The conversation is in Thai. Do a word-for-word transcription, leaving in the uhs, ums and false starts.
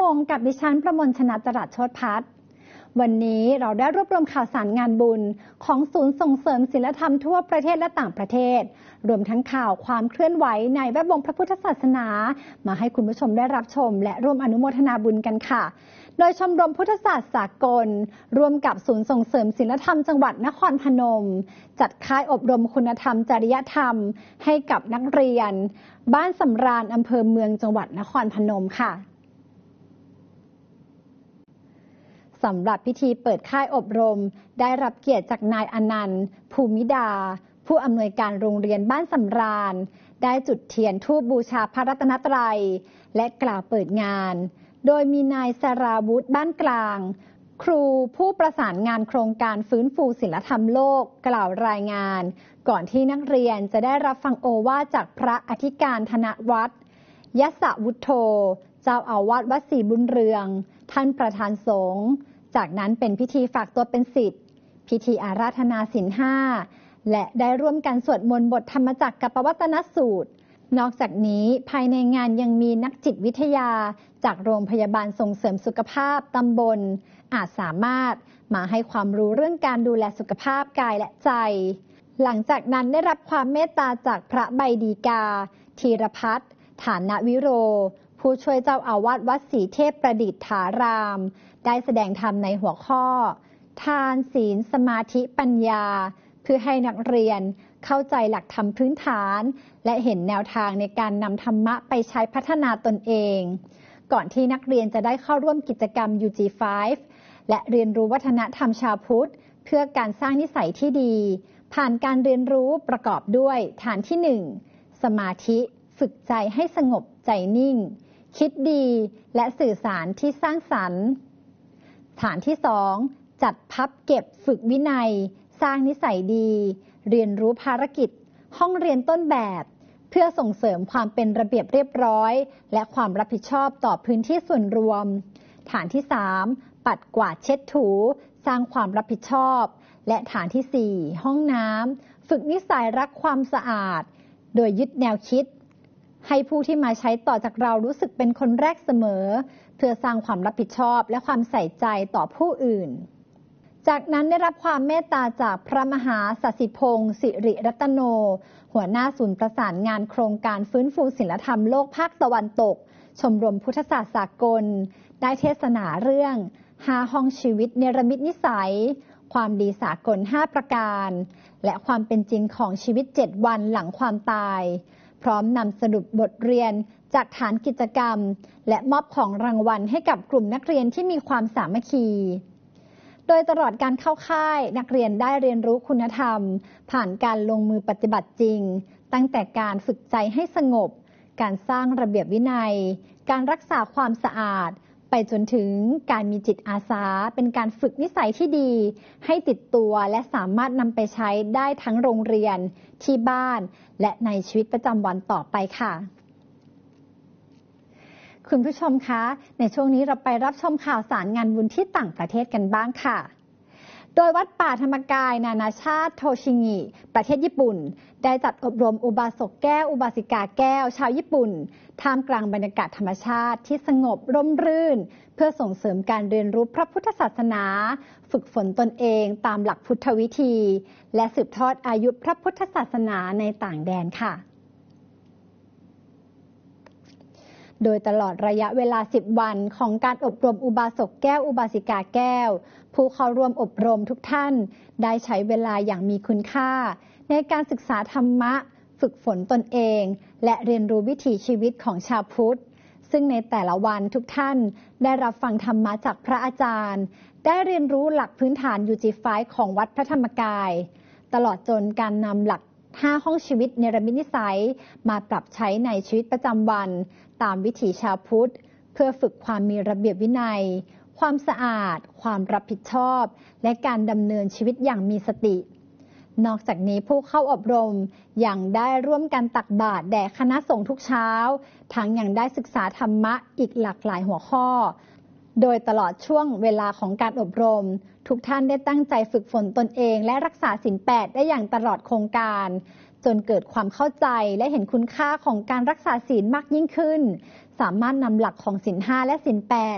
งกับดิฉันประมวลชนะจรัสโชติพัฒน์วันนี้เราได้รวบรวมข่าวสารงานบุญของศูนย์ส่งเสริมศีลธรรมทั่วประเทศและต่างประเทศรวมทั้งข่าวความเคลื่อนไหวในแวดวงพระพุทธศาสนามาให้คุณผู้ชมได้รับชมและร่วมอนุโมทนาบุญกันค่ะโดยชมรมพุทธศาสตร์สากลร่วมกับศูนย์ส่งเสริมศีลธรรมจังหวัดนครพนมจัดค่ายอบรมคุณธรรมจริยธรรมให้กับนักเรียนบ้านสำราญอำเภอเมืองจังหวัดนครพนมค่ะสำหรับพิธีเปิดค่ายอบรมได้รับเกียรติจากนายอนันต์ภูมิดาผู้อำนวยการโรงเรียนบ้านสำราญได้จุดเทียนธูปบูชาพระรัตนตรัยและกล่าวเปิดงานโดยมีนายสราวุธบ้านกลางครูผู้ประสานงานโครงการฟื้นฟูศีลธรรมโลกกล่าวรายงานก่อนที่นักเรียนจะได้รับฟังโอวาทจากพระอธิการธนวัฒน์ยศวุฒโธเจ้าอาวาสวัดศรีบุญเรืองท่านประธานสงฆ์จากนั้นเป็นพิธีฝากตัวเป็นศิษย์พิธีอาราธนาศีลห้าและได้ร่วมกันสวดมนต์บทธรรมจักรกับปวัตนสูตรนอกจากนี้ภายในงานยังมีนักจิตวิทยาจากโรงพยาบาลส่งเสริมสุขภาพตำบลอาจสามารถมาให้ความรู้เรื่องการดูแลสุขภาพกายและใจหลังจากนั้นได้รับความเมตตาจากพระใบดีกาธีรพัฒน์ฐานวิโรผู้ช่วยเจ้าอาวาสวัดศรีเทพประดิษฐารามได้แสดงธรรมในหัวข้อทานศีลสมาธิปัญญาเพื่อให้นักเรียนเข้าใจหลักธรรมพื้นฐานและเห็นแนวทางในการนำธรรมะไปใช้พัฒนาตนเองก่อนที่นักเรียนจะได้เข้าร่วมกิจกรรม ยู จี ไฟว์ และเรียนรู้วัฒนธรรมชาวพุทธเพื่อการสร้างนิสัยที่ดีผ่านการเรียนรู้ประกอบด้วยฐานที่หนึ่งสมาธิฝึกใจให้สงบใจนิ่งคิดดีและสื่อสารที่สร้างสรรค์ฐานที่สองจัดพับเก็บฝึกวินัยสร้างนิสัยดีเรียนรู้ภารกิจห้องเรียนต้นแบบเพื่อส่งเสริมความเป็นระเบียบเรียบร้อยและความรับผิดชอบต่อพื้นที่ส่วนรวมฐานที่สามปัดกวาดเช็ดถูสร้างความรับผิดชอบและฐานที่สี่ห้องน้ำฝึกนิสัยรักความสะอาดโดยยึดแนวคิดให้ผู้ที่มาใช้ต่อจากเรารู้สึกเป็นคนแรกเสมอเพื่อสร้างความรับผิดชอบและความใส่ใจต่อผู้อื่นจากนั้นได้รับความเมตตาจากพระมหาสสิพงศ์สิริรัตโนหัวหน้าศูนย์ประสานงานโครงการฟื้นฟูศีลธรรมโลกภาคตะวันตกชมรมพุทธศาสตร์สากลได้เทศนาเรื่องห้าห้องชีวิตเนรมิตนิสัยความดีสากลห้าประการและความเป็นจริงของชีวิตเจ็ดวันหลังความตายพร้อมนำสรุปบทเรียนจากฐานกิจกรรมและมอบของรางวัลให้กับกลุ่มนักเรียนที่มีความสามัคคีโดยตลอดการเข้าค่ายนักเรียนได้เรียนรู้คุณธรรมผ่านการลงมือปฏิบัติจริงตั้งแต่การฝึกใจให้สงบการสร้างระเบียบวินัยการรักษาความสะอาดไปจนถึงการมีจิตอาสาเป็นการฝึกนิสัยที่ดีให้ติดตัวและสามารถนำไปใช้ได้ทั้งโรงเรียนที่บ้านและในชีวิตประจำวันต่อไปค่ะคุณผู้ชมคะในช่วงนี้เราไปรับชมข่าวสารงานบุญที่ต่างประเทศกันบ้างค่ะโดยวัดป่าธรรมกายนานาชาติโทชิงิประเทศญี่ปุ่นได้จัดอบรมอุบาสกแก้วอุบาสิกาแก้วชาวญี่ปุ่นท่ามกลางบรรยากาศธรรมชาติที่สงบร่มรื่นเพื่อส่งเสริมการเรียนรู้พระพุทธศาสนาฝึกฝนตนเองตามหลักพุทธวิธีและสืบทอดอายุพระพุทธศาสนาในต่างแดนค่ะโดยตลอดระยะเวลาสิบวันของการอบรมอุบาสกแก้วอุบาสิกาแก้วผู้เข้าร่วมอบรมทุกท่านได้ใช้เวลาอย่างมีคุณค่าในการศึกษาธรรมะฝึกฝนตนเองและเรียนรู้วิถีชีวิตของชาวพุทธซึ่งในแต่ละวันทุกท่านได้รับฟังธรรมะจากพระอาจารย์ได้เรียนรู้หลักพื้นฐาน ยู จี ไฟว์ ของวัดพระธรรมกายตลอดจนการนำหลักห้าห้องชีวิตเนรมิตนิสัยมาปรับใช้ในชีวิตประจำวันตามวิถีชาวพุทธเพื่อฝึกความมีระเบียบวินัยความสะอาดความรับผิดชอบและการดำเนินชีวิตอย่างมีสตินอกจากนี้ผู้เข้าอบรมยังได้ร่วมกันตักบาตรแด่คณะสงฆ์ทุกเช้าทั้งยังได้ศึกษาธรรมะอีกหลากหลายหัวข้อโดยตลอดช่วงเวลาของการอบรมทุกท่านได้ตั้งใจฝึกฝนตนเองและรักษาศีลแปดได้อย่างตลอดโครงการจนเกิดความเข้าใจและเห็นคุณค่าของการรักษาศีลมากยิ่งขึ้นสามารถนำหลักของศีลห้าและศีลแปด